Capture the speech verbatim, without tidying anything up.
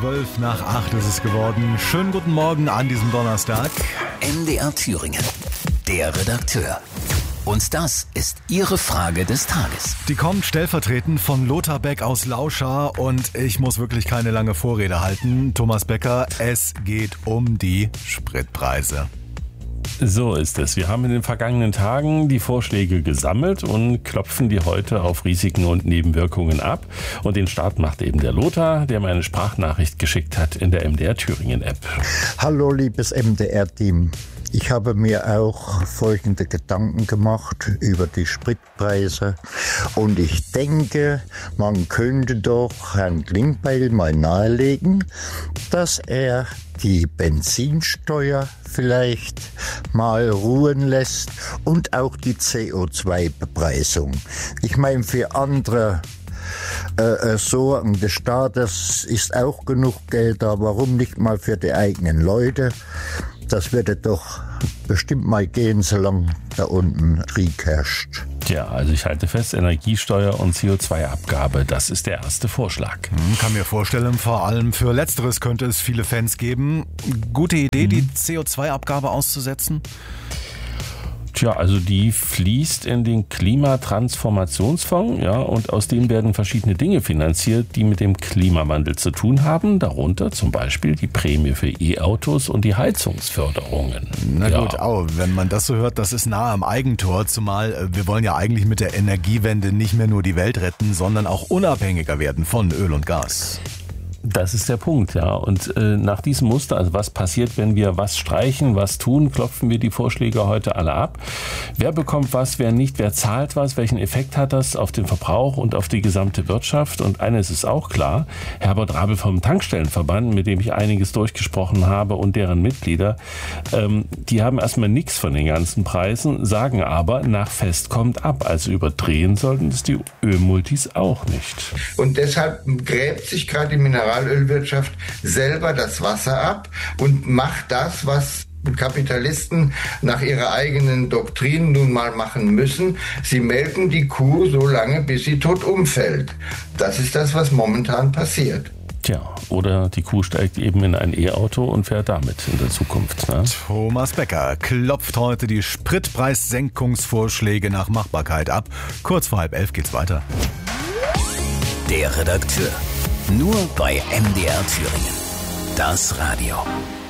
Zwölf nach acht ist es geworden. Schönen guten Morgen an diesem Donnerstag. M D R Thüringen, der Redakteur. Und das ist Ihre Frage des Tages. Die kommt stellvertretend von Lothar Beck aus Lauschar und ich muss wirklich keine lange Vorrede halten. Thomas Becker, es geht um die Spritpreise. So ist es. Wir haben in den vergangenen Tagen die Vorschläge gesammelt und klopfen die heute auf Risiken und Nebenwirkungen ab. Und den Start macht eben der Lothar, der mir eine Sprachnachricht geschickt hat in der M D R Thüringen App. Hallo liebes M D R-Team. Ich habe mir auch folgende Gedanken gemacht über die Spritpreise und ich denke, man könnte doch Herrn Klingbeil mal nahelegen, dass er die Benzinsteuer vielleicht mal ruhen lässt und auch die C O zwei Bepreisung. Ich meine, für andere äh, Sorgen des Staates ist auch genug Geld da, warum nicht mal für die eigenen Leute? Das würde doch bestimmt mal gehen, solange da unten Krieg herrscht. Tja, also ich halte fest, Energiesteuer und C O zwei Abgabe, das ist der erste Vorschlag. Hm, kann mir vorstellen, vor allem für Letzteres könnte es viele Fans geben. Gute Idee, hm. die C O zwei Abgabe auszusetzen? Tja, also die fließt in den Klimatransformationsfonds, ja, und aus dem werden verschiedene Dinge finanziert, die mit dem Klimawandel zu tun haben, darunter zum Beispiel die Prämie für E-Autos und die Heizungsförderungen. Na ja. gut, auch wenn man das so hört, das ist nahe am Eigentor, zumal wir wollen ja eigentlich mit der Energiewende nicht mehr nur die Welt retten, sondern auch unabhängiger werden von Öl und Gas. Das ist der Punkt, ja. Und äh, nach diesem Muster, also was passiert, wenn wir was streichen, was tun, klopfen wir die Vorschläge heute alle ab. Wer bekommt was, wer nicht, wer zahlt was, welchen Effekt hat das auf den Verbrauch und auf die gesamte Wirtschaft? Und eines ist auch klar, Herbert Rabel vom Tankstellenverband, mit dem ich einiges durchgesprochen habe und deren Mitglieder, ähm, die haben erstmal nichts von den ganzen Preisen, sagen aber, nach Fest kommt ab. Also überdrehen sollten es die Ölmultis auch nicht. Und deshalb gräbt sich gerade die Mineral Ölwirtschaft selber das Wasser ab und macht das, was Kapitalisten nach ihrer eigenen Doktrin nun mal machen müssen. Sie melken die Kuh so lange, bis sie tot umfällt. Das ist das, was momentan passiert. Tja, oder die Kuh steigt eben in ein E-Auto und fährt damit in der Zukunft. Ne? Thomas Becker klopft heute die Spritpreissenkungsvorschläge nach Machbarkeit ab. Kurz vor halb elf geht's weiter. Der Redakteur. Nur bei M D R Thüringen. Das Radio.